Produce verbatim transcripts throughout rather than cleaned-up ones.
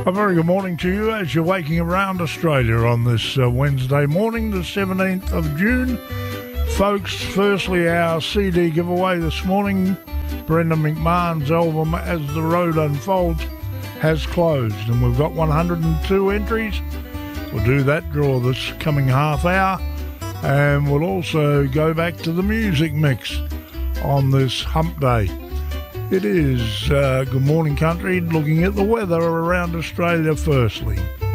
A very good morning to you as you're waking around Australia on this uh, Wednesday morning, the seventeenth of June. Folks, firstly, our C D giveaway this morning, Brendan McMahon's album As the Road Unfolds, has closed, and we've got one hundred two entries. We'll do that draw this coming half hour, and we'll also go back to the music mix on this hump day. It is uh, Good Morning Country, looking at the weather around Australia firstly.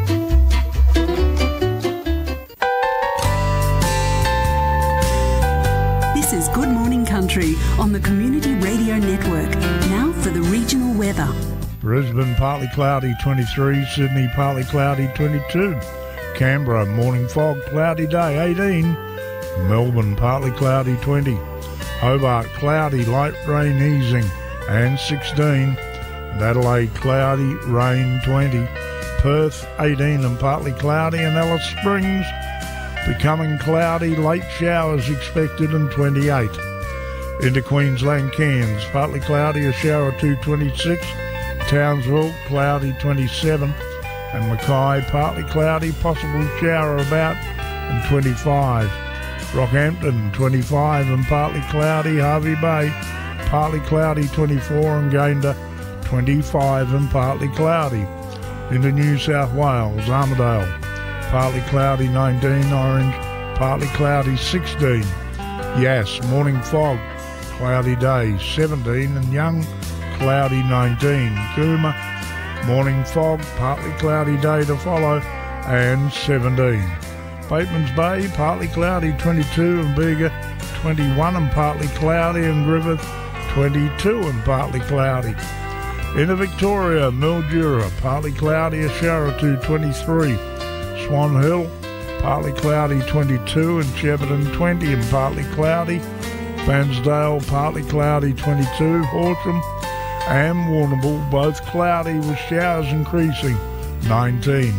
This is Good Morning Country on the Community Radio Network. Now for the regional weather. Brisbane, partly cloudy, twenty-three. Sydney, partly cloudy, twenty-two. Canberra, morning fog, cloudy day, eighteen. Melbourne, partly cloudy, twenty. Hobart, cloudy, light rain easing, and sixteen. And Adelaide, cloudy, rain, twenty. Perth, eighteen and partly cloudy. And Alice Springs, becoming cloudy, late showers expected, and twenty-eight. Into Queensland, Cairns, partly cloudy, a shower or two, twenty-six. Townsville, cloudy, twenty-seven. And Mackay, partly cloudy, possible shower about, and twenty-five. Rockhampton, twenty-five and partly cloudy. Hervey Bay, partly cloudy, twenty-four. And Gayndah, twenty-five and partly cloudy. Into New South Wales, Armidale, partly cloudy, nineteen. Orange, partly cloudy, sixteen. Yass, morning fog, cloudy day, seventeen. And Young, cloudy, nineteen. Cooma, morning fog, partly cloudy day to follow, and seventeen. Bateman's Bay, partly cloudy, twenty-two. And Bega, twenty-one and partly cloudy. And Griffith, twenty-two and partly cloudy. Into Victoria, Mildura, partly cloudy, a shower or two, twenty-three. Swan Hill, partly cloudy, twenty-two. And Shepparton, twenty and partly cloudy. Bansdale, partly cloudy, twenty-two. Horsham and Warrnambool, both cloudy with showers increasing, nineteen.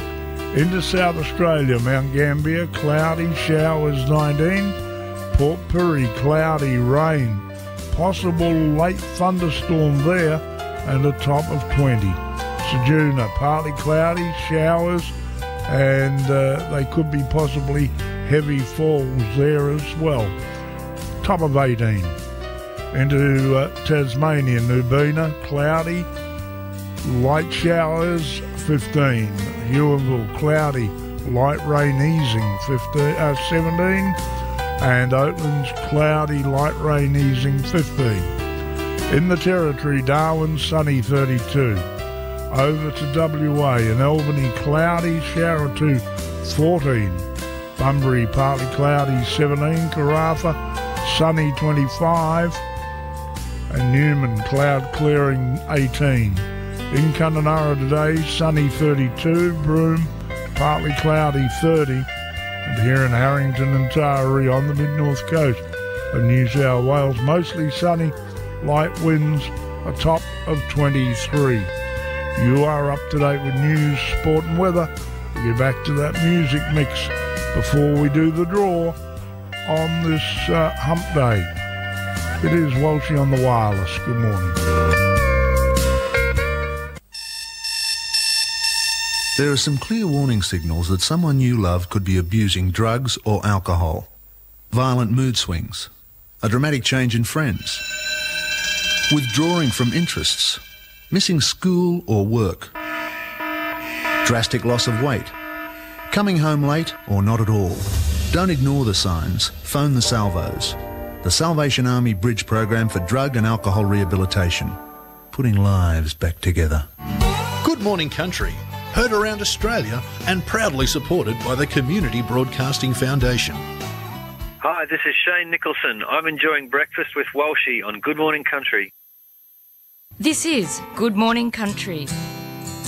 Into South Australia, Mount Gambier, cloudy, showers, nineteen. Port Pirie, cloudy, rain, possible late thunderstorm there, and a top of twenty. Ceduna, partly cloudy, showers, and uh, they could be possibly heavy falls there as well. Top of eighteen. Into uh, Tasmania, Nubina, cloudy, light showers, fifteen. Huonville, cloudy, light rain easing, fifteen, uh, seventeen. And Oatlands, cloudy, light rain easing, fifteen. In the Territory, Darwin, sunny, thirty-two. Over to W A and Albany, cloudy, shower or two, fourteen. Bunbury, partly cloudy, seventeen. Carafa, sunny, twenty-five. And Newman, cloud clearing, eighteen. In Kununurra today, sunny, thirty-two. Broome, partly cloudy, thirty. And here in Harrington and Taree on the mid-north coast of New South Wales, mostly sunny, light winds, a top of twenty-three. You are up to date with news, sport and weather. We'll get back to that music mix before we do the draw on this uh, hump day. It is Walshy on the wireless. Good morning. There are some clear warning signals that someone you love could be abusing drugs or alcohol. Violent mood swings, a dramatic change in friends, withdrawing from interests, missing school or work, drastic loss of weight, coming home late or not at all. Don't ignore the signs. Phone the Salvos, the Salvation Army Bridge Program for Drug and Alcohol Rehabilitation, putting lives back together. Good Morning Country, heard around Australia and proudly supported by the Community Broadcasting Foundation. Hi, this is Shane Nicholson. I'm enjoying breakfast with Walshy on Good Morning Country. This is Good Morning Country